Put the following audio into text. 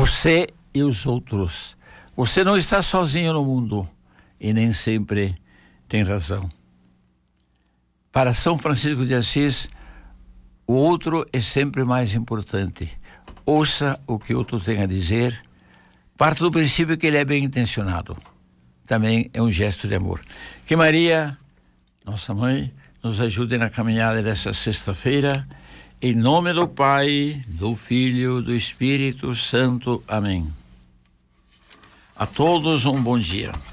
você e os outros. Você não está sozinho no mundo e nem sempre tem razão. Para São Francisco de Assis, o outro é sempre mais importante. Ouça o que o outro tem a dizer. Parta do princípio que ele é bem intencionado. Também é um gesto de amor. Que Maria, nossa mãe, nos ajude na caminhada dessa sexta-feira. Em nome do Pai, do Filho, do Espírito Santo. Amém. A todos um bom dia.